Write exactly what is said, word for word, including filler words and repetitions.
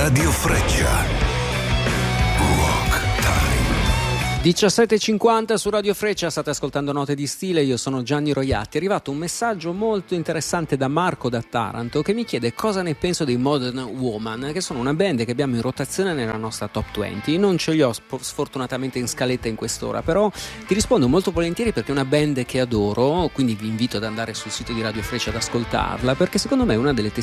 Radio Freccia. diciassette e cinquanta su Radio Freccia, state ascoltando Note di Stile, io sono Gianni Roiatti. È arrivato un messaggio molto interessante da Marco da Taranto che mi chiede cosa ne penso dei Modern Woman, che sono una band che abbiamo in rotazione nella nostra top venti. Non ce li ho sfortunatamente in scaletta in quest'ora, però ti rispondo molto volentieri perché è una band che adoro, quindi vi invito ad andare sul sito di Radio Freccia ad ascoltarla, perché secondo me è una delle